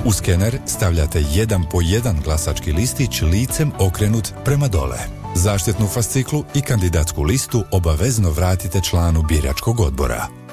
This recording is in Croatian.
U skener stavljate jedan po jedan glasački listić licem okrenut prema dole. Zaštitnu fasciklu i kandidatsku listu obavezno vratite članu biračkog odbora.